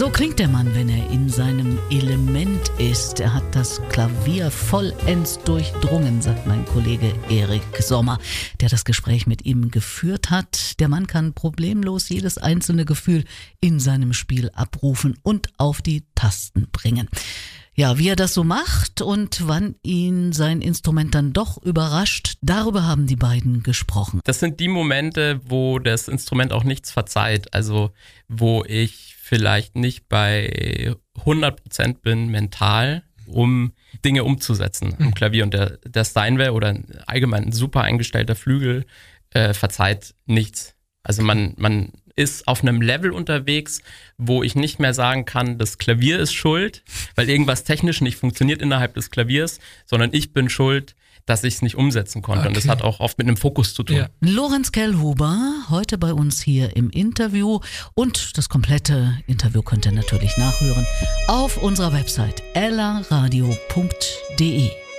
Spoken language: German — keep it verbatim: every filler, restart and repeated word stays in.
So klingt der Mann, wenn er in seinem Element ist. Er hat das Klavier vollends durchdrungen, sagt mein Kollege Erik Sommer, der das Gespräch mit ihm geführt hat. Der Mann kann problemlos jedes einzelne Gefühl in seinem Spiel abrufen und auf die Tasten bringen. Ja, wie er das so macht und wann ihn sein Instrument dann doch überrascht, darüber haben die beiden gesprochen. Das sind die Momente, wo das Instrument auch nichts verzeiht, also wo ich vielleicht nicht bei hundert Prozent bin mental, um Dinge umzusetzen am Klavier. Und der, der Steinway oder allgemein ein super eingestellter Flügel äh, verzeiht nichts. Also man, man ist auf einem Level unterwegs, wo ich nicht mehr sagen kann, das Klavier ist schuld, weil irgendwas technisch nicht funktioniert innerhalb des Klaviers, sondern ich bin schuld, dass ich es nicht umsetzen konnte. Okay. Und das hat auch oft mit einem Fokus zu tun. Ja. Lorenz Kellhuber, heute bei uns hier im Interview. Und das komplette Interview könnt ihr natürlich nachhören auf unserer Website ella radio punkt de.